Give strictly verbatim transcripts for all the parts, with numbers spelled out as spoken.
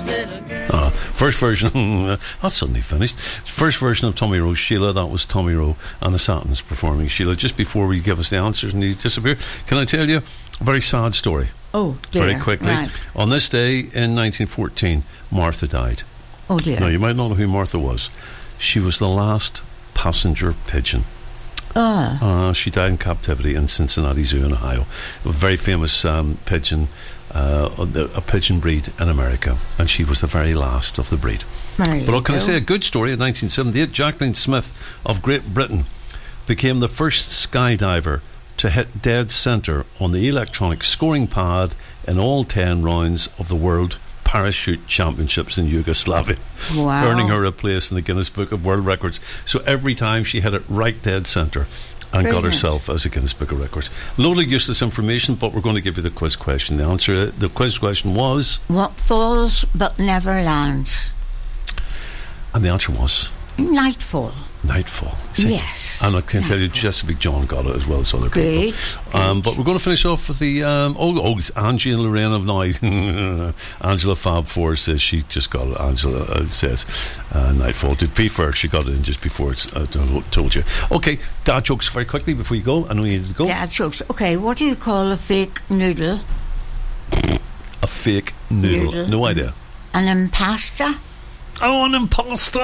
Uh, first version, that's suddenly finished. First version of Tommy Roe, Sheila, that was Tommy Roe and the Satins performing Sheila. Just before we give us the answers and he disappeared, can I tell you a very sad story? Oh, dear. Very quickly. Right. On this day in nineteen fourteen, Martha died. Oh, dear. Now, you might not know who Martha was. She was the last passenger pigeon. Ah. Uh, she died in captivity in Cincinnati Zoo in Ohio. A very famous um, pigeon, uh, a pigeon breed in America, and she was the very last of the breed. There but what can go. I say? A good story. In nineteen seventy-eight, Jacqueline Smith of Great Britain became the first skydiver to hit dead centre on the electronic scoring pad in all ten rounds of the World Parachute Championships in Yugoslavia, wow. earning her a place in the Guinness Book of World Records. So every time she hit it right dead centre and Brilliant. got herself as a Guinness Book of Records. Loaded useless information, but we're going to give you the quiz question. The answer, the quiz question was... What falls but never lands? And the answer was... Nightfall. Nightfall. See? Yes. And I can Nightfall. tell you, Chesapeake John got it as well as other Great, people. Um, but we're going to finish off with the um, oh, oh, it's Angie and Lorraine of Night. Angela Fab Four says she just got it. Angela uh, says uh, Nightfall. To be fair, she got it in just before it's uh, told you. Okay, dad jokes very quickly before you go. I know you need to go. Dad jokes. Okay, what do you call a fake noodle? A fake noodle. Noodle. No idea. An impasta? Oh, an imposter!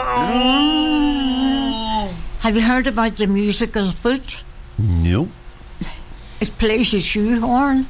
Oh. Have you heard about the musical foot? No. It plays a shoehorn.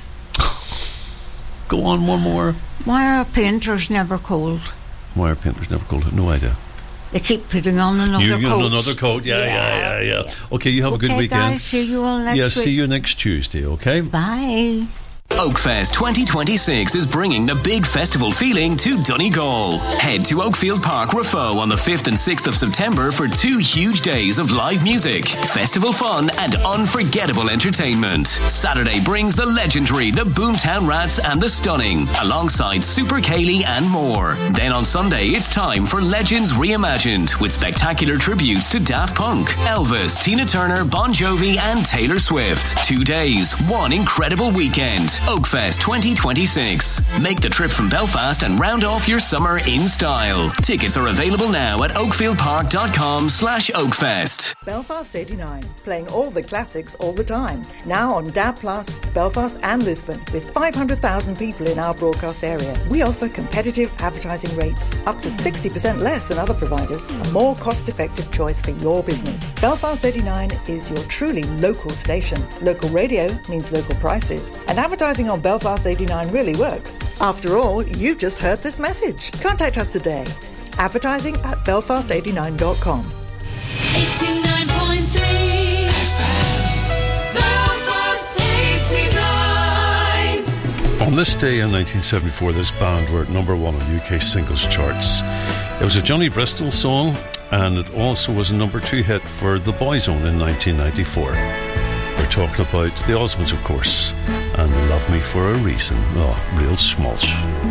Go on, one more. Why are painters never cold? Why are painters never cold? No idea. They keep putting on another you, coat. You another coat, yeah, yeah, yeah, yeah. yeah. Okay, you have okay, a good weekend. Guys, see you all next yeah, week. see you next Tuesday, okay? Bye. Oakfest twenty twenty-six is bringing the big festival feeling to Donegal. Head to Oakfield Park, Raphoe on the fifth and sixth of September for two huge days of live music, festival fun and unforgettable entertainment. Saturday brings the legendary The Boomtown Rats and The Stunning, alongside Super Kaylee and more. Then on Sunday, it's time for Legends Reimagined, with spectacular tributes to Daft Punk, Elvis, Tina Turner, Bon Jovi and Taylor Swift. Two days, one incredible weekend. Oakfest twenty twenty-six. Make the trip from Belfast and round off your summer in style. Tickets are available now at oakfieldpark.com slash Oakfest. Belfast eighty-nine, playing all the classics all the time. Now on D A B plus, Belfast and Lisbon, with five hundred thousand people in our broadcast area. We offer competitive advertising rates, up to sixty percent less than other providers, a more cost-effective choice for your business. Belfast eighty-nine is your truly local station. Local radio means local prices, and advertising on Belfast eighty-nine really works. After all, you've just heard this message. Contact us today. Advertising at belfast eighty-nine dot com. eighty-nine point three F M, Belfast eighty-nine. On this day in nineteen seventy-four, this band were at number one on U K singles charts. It was a Johnny Bristol song, and it also was a number two hit for The Boyzone in nineteen ninety-four. We're talking about the Osmonds, of course, and Love Me for a Reason. Oh, real schmaltz.